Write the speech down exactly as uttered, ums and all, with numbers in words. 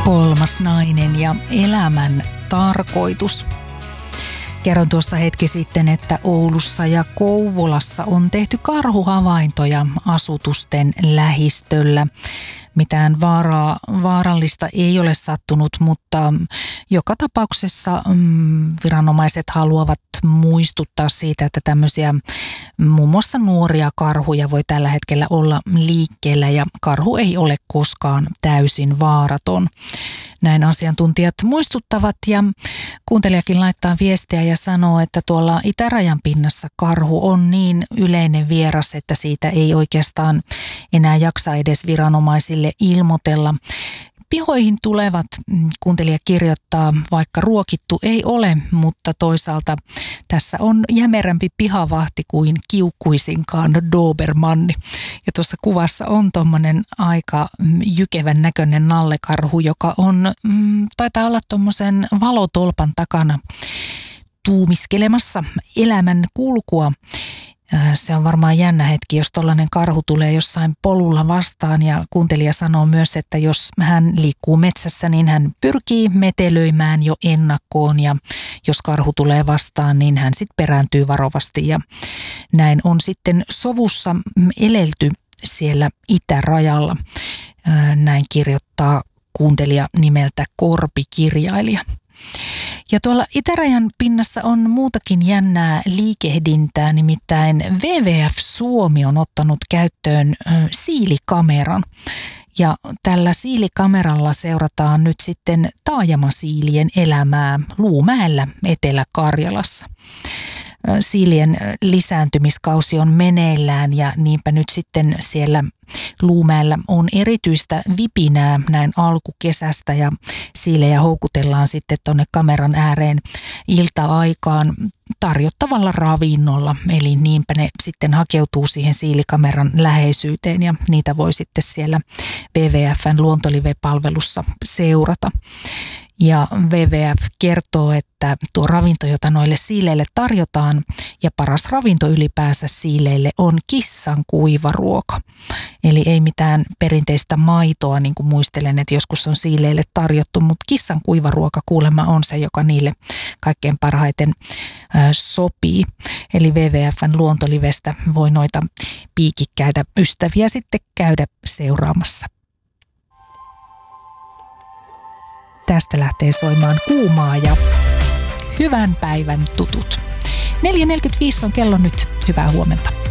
Kolmas nainen ja elämän tarkoitus. Kerron tuossa hetki sitten, että Oulussa ja Kouvolassa on tehty karhuhavaintoja asutusten lähistöllä. Mitään vaaraa, vaarallista ei ole sattunut, mutta joka tapauksessa mm, viranomaiset haluavat muistuttaa siitä, että tämmöisiä muun muassa nuoria karhuja voi tällä hetkellä olla liikkeellä ja karhu ei ole koskaan täysin vaaraton. Näin asiantuntijat muistuttavat ja kuuntelijakin laittaa viestiä ja sanoo, että tuolla itärajan pinnassa karhu on niin yleinen vieras, että siitä ei oikeastaan enää jaksa edes viranomaisille ilmoitella. Pihoihin tulevat, kuuntelija kirjoittaa, vaikka ruokittu ei ole, mutta toisaalta tässä on jämerämpi pihavahti kuin kiukkuisinkaan dobermanni. Ja tuossa kuvassa on tuommoinen aika jykevän näköinen nallekarhu, joka on, mm, taitaa olla tuommoisen valotolpan takana tuumiskelemassa elämän kulkua. Se on varmaan jännä hetki, jos tollainen karhu tulee jossain polulla vastaan ja kuuntelija sanoo myös, että jos hän liikkuu metsässä, niin hän pyrkii metelöimään jo ennakkoon ja jos karhu tulee vastaan, niin hän sitten perääntyy varovasti ja näin on sitten sovussa elelty siellä itärajalla. Näin kirjoittaa kuuntelija nimeltä Korpi-kirjailija. Ja tuolla itärajan pinnassa on muutakin jännää liikehdintää, nimittäin W W F Suomi on ottanut käyttöön siilikameran. Ja tällä siilikameralla seurataan nyt sitten taajamasiilien elämää Luumäellä Etelä-Karjalassa. Siilien lisääntymiskausi on meneillään ja niinpä nyt sitten siellä Luumäellä on erityistä vipinää näin alkukesästä ja siilejä houkutellaan sitten tuonne kameran ääreen ilta-aikaan tarjottavalla ravinnolla. Eli niinpä ne sitten hakeutuu siihen siilikameran läheisyyteen ja niitä voi sitten siellä W W F:n luontolive-palvelussa seurata. Ja W W F kertoo, että tuo ravinto, jota noille siileille tarjotaan ja paras ravinto ylipäänsä siileille on kissan kuivaruoka. Eli ei mitään perinteistä maitoa, niin kuin muistelen, että joskus on siileille tarjottu, mutta kissan kuivaruoka kuulemma on se, joka niille kaikkein parhaiten äh, sopii. Eli W W F:n luontolivestä voi noita piikikkäitä ystäviä sitten käydä seuraamassa. Tästä lähtee soimaan Kuumaa ja Hyvän päivän tutut. neljä neljäkymmentäviisi on kello nyt. Hyvää huomenta.